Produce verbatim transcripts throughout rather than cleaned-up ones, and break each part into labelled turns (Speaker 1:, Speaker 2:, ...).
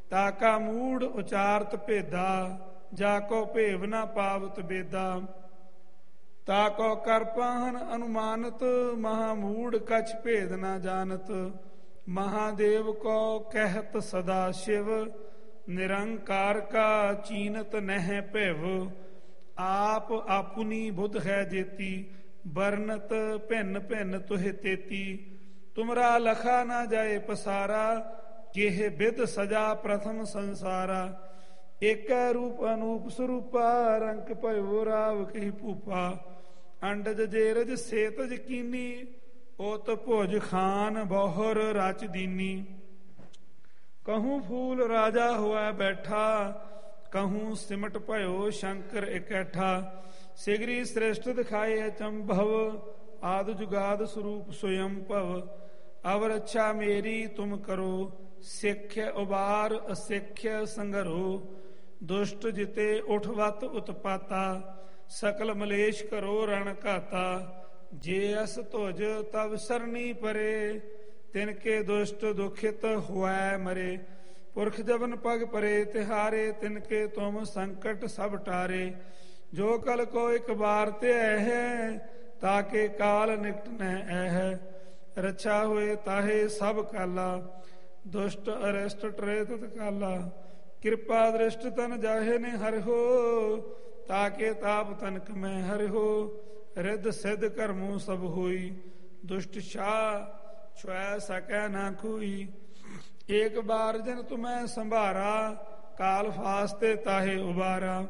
Speaker 1: ਤਾਕਾ ਮੂੜ ਉਚਾਰਤ ਭੇਦਾ, ਜਾ ਕੋ ਭੇਵ ਨਾ ਪਾਵਤ ਬੇਦਾ। ਤਾਕੋ ਕਰ ਪਾਹਨ ਅਨੁਮਾਨਤ, ਮਹਾਮੂੜ ਕਛ ਭੇਦ ਨਾ ਜਾਣਤ। ਮਹਾਦੇਵ ਕੋ ਕਹਿਤ ਸਦਾ ਸ਼ਿਵ, ਨਿਰੰਕਾਰ ਕਾ ਚੀਨਤ ਨਹਿ ਭਿਵ। ਆਪ ਆਪੁਨੀ ਬੁੱਧ ਹੈ ਜੇਤੀ, ਬਰਨਤ ਭਿੰਨ ਭਿੰਨ ਤੁਹਿ ਤੇਤੀ। ਤੁਮਰਾ ਲਖਾ ਨਾ ਜਾਏ ਪਸਾਰਾ, ਕਿਹ ਬਿਦ ਸਜਾ ਪ੍ਰਥਮ ਸੰਸਾਰਾ। ਏਕੈ ਰੂਪ ਅਨੂਪ ਸਰੂਪਾ, ਰੰਕ ਭਇਓ ਰਾਵ ਕਹੀ ਭੂਪਾ। ਅੰਡਜ ਜੇਰਜ ਸੇਤਜ ਕੀਨੀ, ਓਤ ਭੁਜ ਖਾਨ ਬਹੁਰ ਰਚ ਦੀਨੀ। ਕਹੂੰ ਫੂਲ ਰਾਜਾ ਹੋਇ ਬੈਠਾ, ਕਹੂੰ ਸਿਮਟ ਭਇਓ ਸ਼ੰਕਰ ਇਕੱਠਾ। ਸਿਗਰੀ ਸ੍ਰਿਸ਼ਟ ਦਿਖਾਏ ਅਚੰਭਵ, ਆਦਿ ਜੁਗਾਦ ਸਰੂਪ ਸੋਯੰ ਭਵ। ਅਵਰ ਅੱਛਾ ਮੇਰੀ ਤੁਮ ਕਰੋ, ਸਿੱਖ ਉਬਾਰ ਅਸਿੱਖ ਸੰਗਰੋ। ਦੁਸ਼ਟ ਜਿਤੇ ਉਠਵਤ ਉਤਪਾਤਾ, ਸਕਲ ਮਲੇਸ਼ ਕਰੋ ਰਣ ਘਾਤਾ। ਜੇ ਅਸ ਧੁਜ ਤਵ ਸਰਨੀ ਪਰੇ, ਤਿਨਕੇ ਦੁਸ਼ਟ ਦੁਖਿਤ ਹੁਐ ਮਰੇ। ਪੁਰਖ ਜਬਨ ਪਗ ਪਰੇ ਤਿਹਾਰੇ, ਤਿਨਕੇ ਤੁਮ ਸੰਕਟ ਸਭ ਟਾਰੇ। ਜੋ ਕਲ ਕੋ ਇਕ ਬਾਰ ਤੇ ਹੈ, ਤਾਕੇ ਕਾਲ ਨਿਕਟ ਨਹਿ ਐਹ। ਰੱਛਾ ਹੋਏ ਤਾਹੇ ਸਭ ਕਾਲਾ, ਦੁਸ਼ਟ ਅਰਿਸ਼ਟ ਟਰੇ ਤਤ ਕਾਲਾ। ਕਿਰਪਾ ਦ੍ਰਿਸ਼ਟ ਤਨ ਜਾਹੇ ਨੇ ਹਰਿ, ਤਾਕੇ ਤਾਪ ਤਨਕ ਮੈਂ ਹਰਿ। ਰਿੱਧ ਸਿੱਧ ਕਰਮੂ ਸਭ ਹੋਈ, ਦੁਸ਼ਟ ਸ਼ਾਹ ਛੁਐ ਸਕੈ ਨਾ ਕੋਈ। ਏਕ ਬਾਰ ਜਨ ਤੁਮੈ ਸੰਭਾਰਾ, ਕਾਲ ਫਾਸਤੇ ਤਾਹੇ ਉਬਾਰਾ।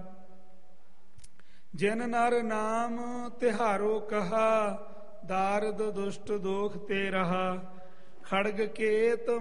Speaker 1: ਜਿਨ ਨਰ ਨਾਮ ਤਿਹਾਰੋ ਕਹਾ, ਦਾਰਦ ਦੁਸ਼ਟ ਦੋਖ ਤੇ ਰਹਾ। ਖੜਗ ਕੇਤ